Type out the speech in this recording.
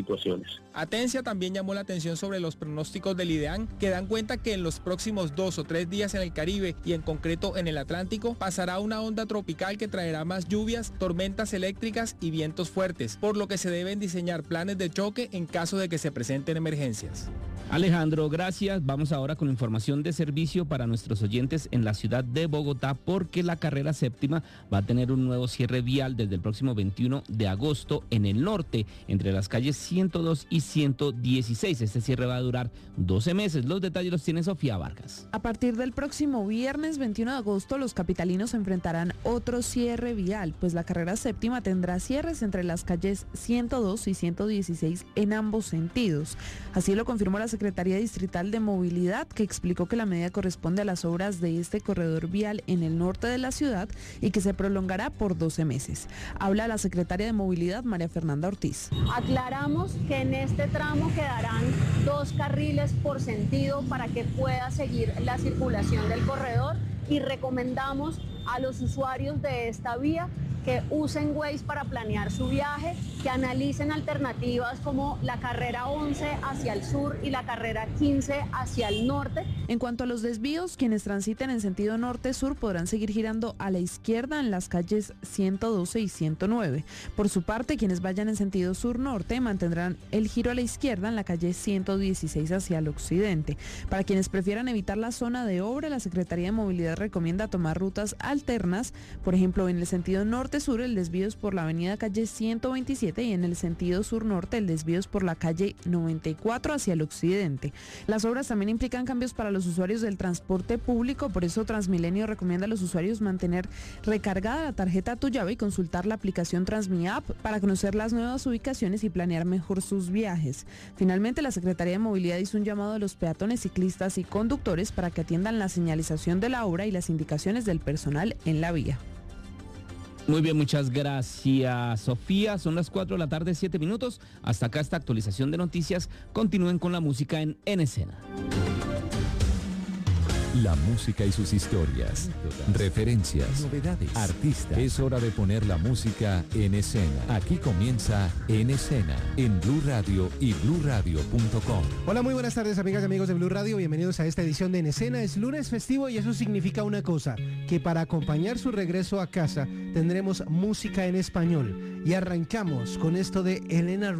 situaciones. Atencia también llamó la atención sobre los pronósticos del IDEAM, que dan cuenta que en los próximos 2 o 3 días en el Caribe y en concreto en el Atlántico pasará una onda tropical que traerá más lluvias, tormentas eléctricas y vientos fuertes, por lo que se deben diseñar planes de choque en caso de que se presenten emergencias. Alejandro, gracias. Vamos ahora con información de servicio para nuestros oyentes en la ciudad de Bogotá, porque la carrera séptima va a tener un nuevo cierre vial desde el próximo 21 de agosto en el norte, entre las calles 102 y 116. Este cierre va a durar 12 meses. Los detalles los tiene Sofía Vargas. A partir del próximo viernes 21 de agosto, los capitalinos enfrentarán otro cierre vial, pues la carrera séptima tendrá cierres entre las calles 102 y 116 en ambos sentidos. Así lo confirmó la Secretaría Distrital de Movilidad, que explicó que la medida corresponde a las obras de este corredor vial en el norte de la ciudad y que se prolongará por 12 meses. Habla la secretaria de Movilidad, María Fernanda Ortiz. Aclaramos que en este tramo quedarán 2 carriles por sentido para que pueda seguir la circulación del corredor, y recomendamos a los usuarios de esta vía que usen Waze para planear su viaje, que analicen alternativas como la carrera 11 hacia el sur y la carrera 15 hacia el norte. En cuanto a los desvíos, quienes transiten en sentido norte-sur podrán seguir girando a la izquierda en las calles 112 y 109. Por su parte, quienes vayan en sentido sur-norte mantendrán el giro a la izquierda en la calle 116 hacia el occidente. Para quienes prefieran evitar la zona de obra, la Secretaría de Movilidad recomienda tomar rutas alternas. Por ejemplo, en el sentido norte-sur el desvío es por la avenida calle 127 y en el sentido sur-norte el desvío es por la calle 94 hacia el occidente. Las obras también implican cambios para los usuarios del transporte público, por eso Transmilenio recomienda a los usuarios mantener recargada la tarjeta Tu Llave y consultar la aplicación TransmiApp para conocer las nuevas ubicaciones y planear mejor sus viajes. Finalmente, la Secretaría de Movilidad hizo un llamado a los peatones, ciclistas y conductores para que atiendan la señalización de la obra y las indicaciones del personal en la vía. Muy bien, muchas gracias, Sofía. Son las 4 de la tarde, 7 minutos. Hasta acá esta actualización de noticias. Continúen con la música en Escena. La música y sus historias, referencias, novedades, artistas. Es hora de poner la música en escena. Aquí comienza En Escena, en Blue Radio y bluradio.com. Hola, muy buenas tardes, amigas y amigos de Blue Radio. Bienvenidos a esta edición de En Escena. Es lunes festivo y eso significa una cosa, que para acompañar su regreso a casa tendremos música en español. Y arrancamos con esto de Elena